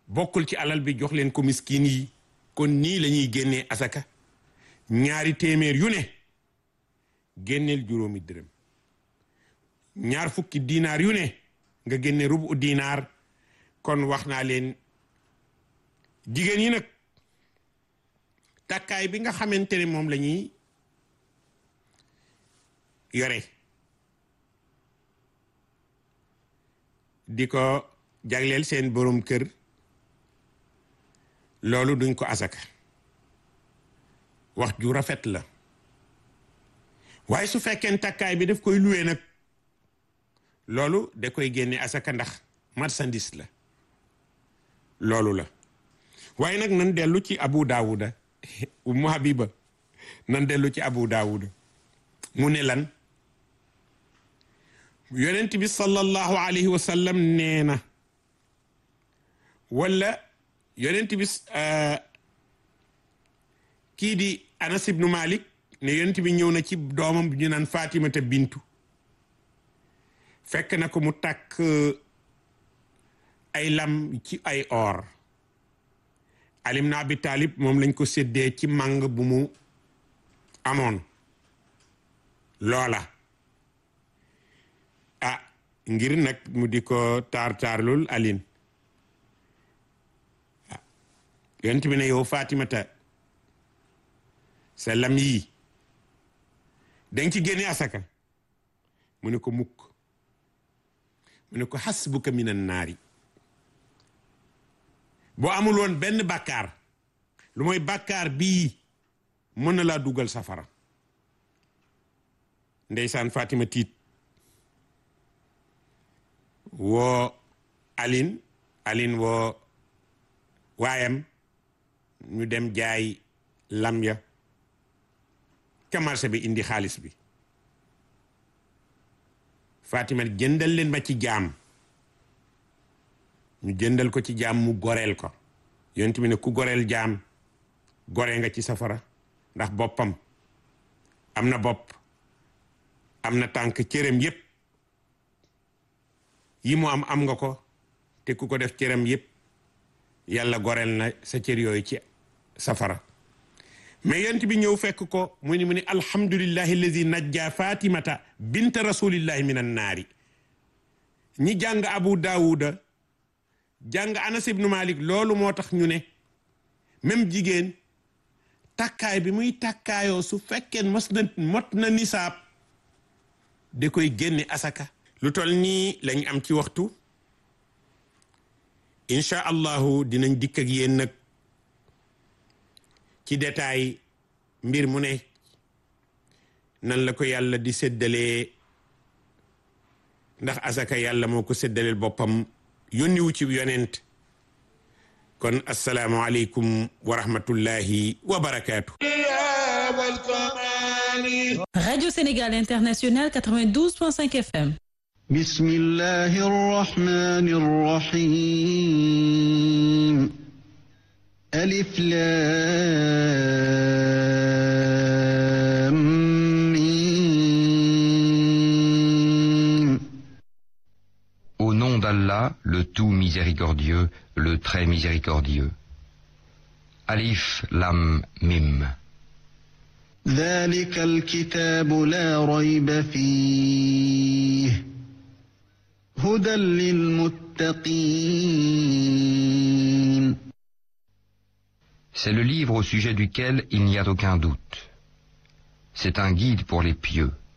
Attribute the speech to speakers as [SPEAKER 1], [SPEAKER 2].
[SPEAKER 1] bokkul ci alal bi jox leen ko miskin yi kon nii la ñuy génnee asaka ñaari téeméer yu ne génneel juróomi dërëm ñaar fukki dinaar yu ne nga génne rubu dinaar kon wax naa leen jigéen yi nag takkaay bi nga xamante ne moom la ñuy yore di ko jagleel seen borom kër loolu duñ ko asaka wax ju rafet la waaye su fekkee takkaay bi daf koy luwee nag loolu da koy génne asaka ndax marchandise la loolu la waaye nag nan dellu ci Abu Daawuda Ummu Habiba nan dellu ci Abu Daawuda mu ne lan yonent bi sallallahu alayhi wa sallam nee na wala yonent bi kii di Anas ibnu Malik ne yonent bi ñëw na ci doomam bi ñu naan Fatimata bintu fekk na ko mu takk ay lam ci ay or Ali ibn Abi Talib moom lañ ko séddee ci màng bu mu amoon loola ngir nag mu di ko taarlul alin yonent bi ne yow Fatimata sa lam yii danga ci génne asaka mu ne ko mukk mu ne ko hasbuka minan naari boo amul woon benn bàkkaar lu mooy bàkkaar bii mën na laa dugal safara ndeysaan Fatima tiit woo alin woo waayam ñu dem jaay lam ya ca marché bi indi xaalis bi Fatima jëndal leen ma ci jaam ñu jëndal ko ci jaam mu goreel ko yonent bi ne ku goreel jaam gore nga ci safara ndax boppam am na bopp am na tànk cëram yépp yi mu am nga ko te ku ko def cëram yépp yàlla goreel na sa cër yooyu ci safara mais yonent bi ñëw fekk ko mu ni alhamdulillahi allazi najja fatimata bint rasulillahi minan naari ñi jàng Abu Daawuda jàng Anas ibnu Malik loolu moo tax ñu ne même jigéen takkaay bi muy takkaayoo su fekkee mot na nisaab da koy génne asaka lu tol nii lañ am ci waxtu incha allahu dinañ dikk ak yéen nag ci détail mbir mu ne nan la ko yàlla di séddalee ndax asaka yàlla moo ko séddaleel boppam yónniwu ci yonent kon assalaamu aleykum wa rahmatullahi wa barakaatu.
[SPEAKER 2] Radio Sénégal International 92.5 FM.
[SPEAKER 3] Bismillahir Rahmanir Rahim. Alif Lam Mim.
[SPEAKER 4] Au nom d'Allah, le tout miséricordieux, le très miséricordieux. Alif Lam Mim.
[SPEAKER 3] ذلك الكتاب لا ريب فيه هدى للمتقين.
[SPEAKER 4] C'est le livre au sujet duquel il n'y a aucun doute. C'est un guide pour les pieux.